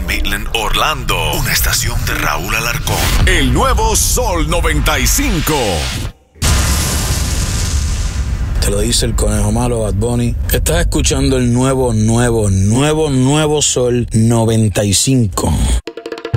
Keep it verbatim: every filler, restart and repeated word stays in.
Maitland, Orlando. Una estación de Raúl Alarcón. El nuevo Sol noventa y cinco. Te lo dice el conejo malo, Bad Bunny. Estás escuchando el nuevo, nuevo, nuevo, nuevo Sol noventa y cinco.